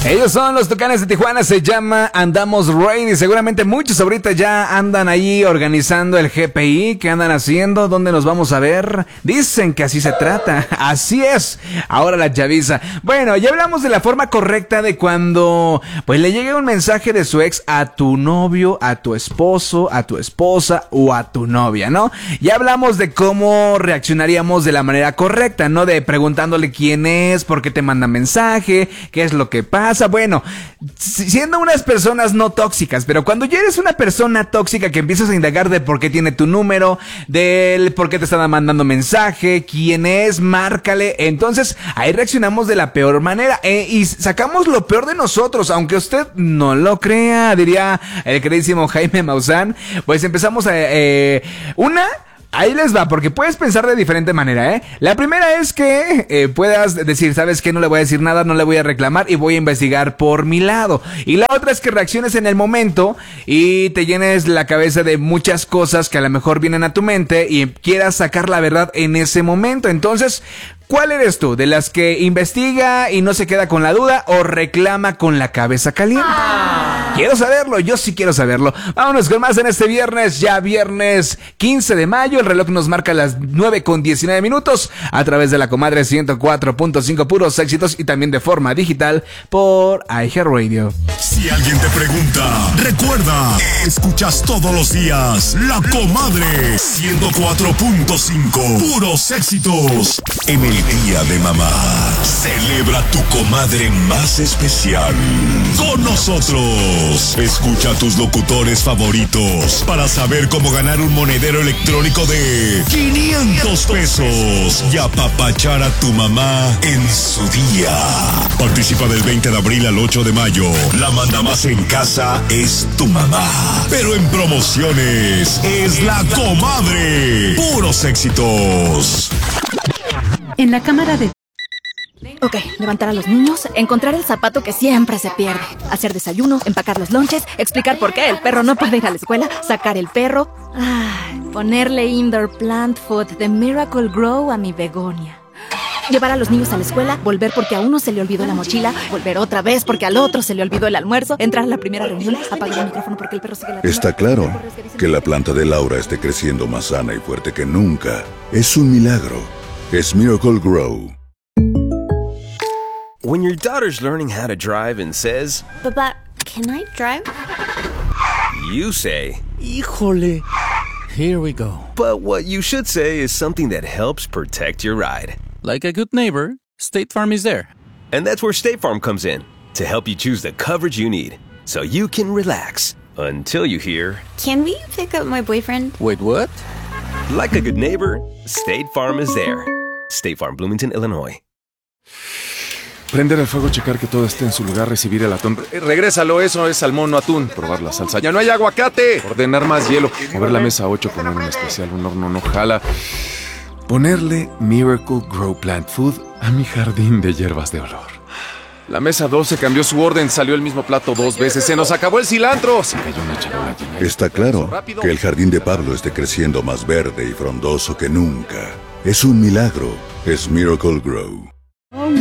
Ellos son los Tucanes de Tijuana, se llama Andamos Ready. Seguramente muchos ahorita ya andan ahí organizando el GPI. ¿Qué andan haciendo? ¿Dónde nos vamos a ver? Dicen que así se trata. Así es. Ahora la chaviza. Bueno, ya hablamos de la forma correcta de cuando pues le llega un mensaje de su ex a tu novio, a tu esposo, a tu esposa o a tu novia, ¿no? Ya hablamos de cómo reaccionaríamos de la manera correcta, ¿no? De preguntándole quién es, por qué te manda mensaje, qué es lo que pasa. Bueno, siendo unas personas no tóxicas, pero cuando ya eres una persona tóxica que empiezas a indagar de por qué tiene tu número, del por qué te están mandando mensaje, quién es, márcale, entonces ahí reaccionamos de la peor manera y sacamos lo peor de nosotros, aunque usted no lo crea, diría el queridísimo Jaime Maussan. Pues empezamos ahí les va, porque puedes pensar de diferente manera, ¿eh? La primera es que puedas decir, ¿sabes qué? No le voy a decir nada, no le voy a reclamar y voy a investigar por mi lado. Y la otra es que reacciones en el momento y te llenes la cabeza de muchas cosas que a lo mejor vienen a tu mente y quieras sacar la verdad en ese momento. Entonces, ¿cuál eres tú? ¿De las que investiga y no se queda con la duda o reclama con la cabeza caliente? Quiero saberlo, yo sí quiero saberlo. Vámonos con más en este viernes, ya viernes 15 de mayo. El reloj nos marca las 9:19 a través de la comadre 104.5 puros éxitos y también de forma digital por iHeartRadio. Si alguien te pregunta, recuerda, escuchas todos los días La Comadre 104.5 puros éxitos. En el Día de Mamá, celebra tu comadre más especial con nosotros. Escucha a tus locutores favoritos para saber cómo ganar un monedero electrónico de 500 pesos y apapachar a tu mamá en su día. Participa del 20 de abril al 8 de mayo. La manda más en casa es tu mamá, pero en promociones es La Comadre. Puros éxitos. En la cámara de... Ok, levantar a los niños, encontrar el zapato que siempre se pierde, hacer desayuno, empacar los lonches, explicar por qué el perro no puede ir a la escuela, sacar el perro, ponerle indoor plant food de Miracle Grow a mi begonia. Llevar a los niños a la escuela, volver porque a uno se le olvidó la mochila, volver otra vez porque al otro se le olvidó el almuerzo, entrar a la primera reunión, apagar el micrófono porque el perro sigue la... Está claro que la planta de Laura esté creciendo más sana y fuerte que nunca. Es un milagro. Es Miracle Grow. When your daughter's learning how to drive and says, Papa, can I drive? You say, Híjole. Here we go. but what you should say is something that helps protect your ride. Like a good neighbor, State Farm is there. And that's where State Farm comes in, to help you choose the coverage you need, so you can relax until you hear, Can we pick up my boyfriend? Wait, what? like a good neighbor, State Farm is there. State Farm, Bloomington, Illinois. Prender el fuego, checar que todo esté en su lugar, recibir el atún. Regrésalo, eso es salmón, no atún. Probar la salsa. ¡Ya no hay aguacate! Ordenar más hielo. Mover la mesa 8, poner un especial, un horno no jala. Ponerle Miracle Grow Plant Food a mi jardín de hierbas de olor. La mesa 12 cambió su orden, salió el mismo plato 2 veces. ¡Se nos acabó el cilantro! Se cayó una charola llena. Está claro que el jardín de Pablo esté creciendo más verde y frondoso que nunca. Es un milagro. Es Miracle Grow.